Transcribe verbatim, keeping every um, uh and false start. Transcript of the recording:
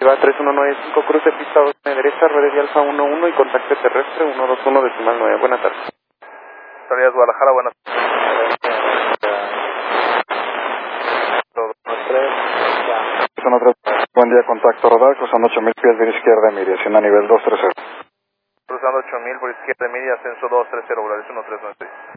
va tres uno nueve cinco, cruce pista dos de derecha, redes de Alfa uno uno y contacto terrestre uno dos uno decimal nueve. Buenas tardes. Salidas Guadalajara, buenas tardes. Zona tres, buen día, contacto rodar, cruzando ocho mil pies de izquierda, Miri, a nivel dos tres cero. Cruzando ocho mil por izquierda, media, ascenso dos tres cero, Volaris uno tres nueve seis.